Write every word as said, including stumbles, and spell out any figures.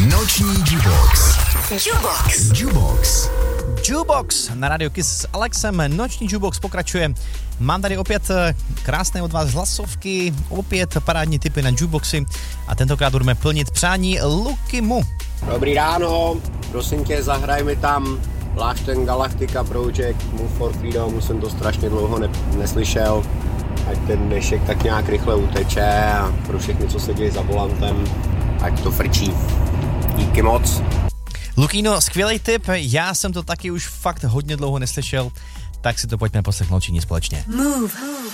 Noční Jukebox. Jukebox. Jukebox. Jukebox na Radio Kiss s Alexem. Noční Jukebox pokračuje. Mám tady opět krásné od vás hlasovky, opět parádní tipy na Jukeboxy a tentokrát budeme plnit přání Lukimu. Dobrý ráno, prosím tě, zahraj mi tam Last and Galactica Project, Move for Freedom, jsem to strašně dlouho ne- neslyšel, ať ten dnešek tak nějak rychle uteče a pro všechny, co se děje za volantem, ať to frčí. Díky moc. Lukino, skvělý tip, já jsem to taky už fakt hodně dlouho neslyšel, tak si to pojďme poslechnout všichni společně. Move.